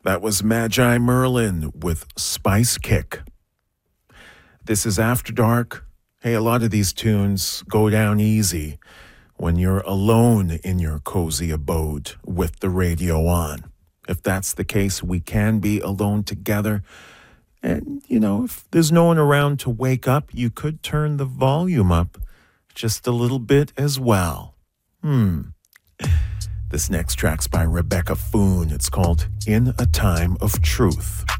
That was Magi Merlin with Spice Kick. This is After Dark. Hey, a lot of these tunes go down easy when you're alone in your cozy abode with the radio on. If that's the case, we can be alone together. And, if there's no one around to wake up, you could turn the volume up just a little bit as well. This next track's by Rebecca Foon. It's called In a Time of Truth.